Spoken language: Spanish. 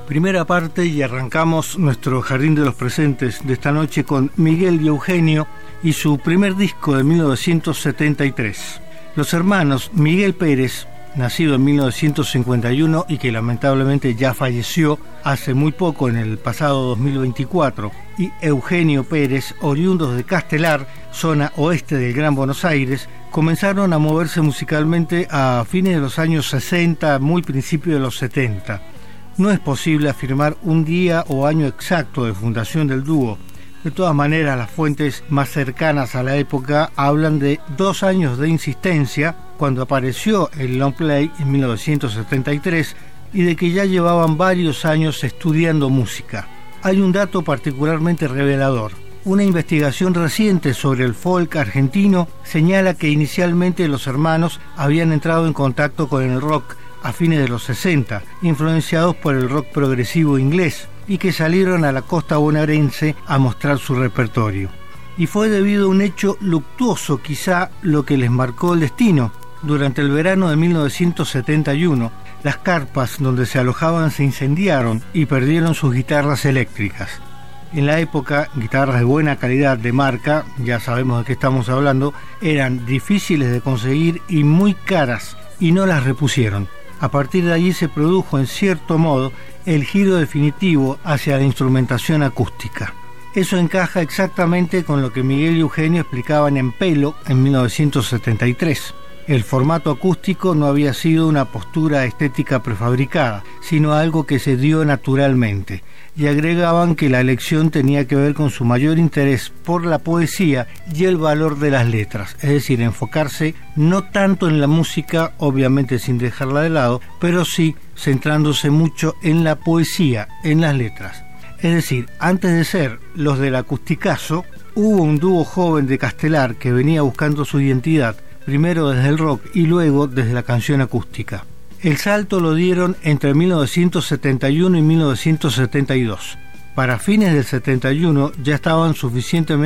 Primera parte y arrancamos nuestro Jardín de los Presentes de esta noche con Miguel y Eugenio y su primer disco de 1973. Los hermanos Miguel Pérez, nacido en 1951 y que lamentablemente ya falleció hace muy poco en el pasado 2024, y Eugenio Pérez, oriundos de Castelar, zona oeste del Gran Buenos Aires, comenzaron a moverse musicalmente a fines de los años 60, muy principio de los 70. No es posible afirmar un día o año exacto de fundación del dúo. De todas maneras, las fuentes más cercanas a la época hablan de 2 años de insistencia, cuando apareció el long play en 1973, y de que ya llevaban varios años estudiando música. Hay un dato particularmente revelador. Una investigación reciente sobre el folk argentino señala que inicialmente los hermanos habían entrado en contacto con el rock a fines de los 60, influenciados por el rock progresivo inglés, y que salieron a la costa bonaerense a mostrar su repertorio. Y fue debido a un hecho luctuoso quizá lo que les marcó el destino. Durante el verano de 1971, las carpas donde se alojaban se incendiaron y perdieron sus guitarras eléctricas. En la época, guitarras de buena calidad de marca, ya sabemos de qué estamos hablando, eran difíciles de conseguir y muy caras, y no las repusieron. A partir de allí se produjo, en cierto modo, el giro definitivo hacia la instrumentación acústica. Eso encaja exactamente con lo que Miguel y Eugenio explicaban en Pelo en 1973. El formato acústico no había sido una postura estética prefabricada, sino algo que se dio naturalmente, y agregaban que la elección tenía que ver con su mayor interés por la poesía y el valor de las letras, es decir, enfocarse no tanto en la música, obviamente sin dejarla de lado, pero sí centrándose mucho en la poesía, en las letras. Es decir, antes de ser los del acusticazo, hubo un dúo joven de Castelar que venía buscando su identidad, primero desde el rock y luego desde la canción acústica. El salto lo dieron entre 1971 y 1972. Para fines del 71 ya estaban suficientemente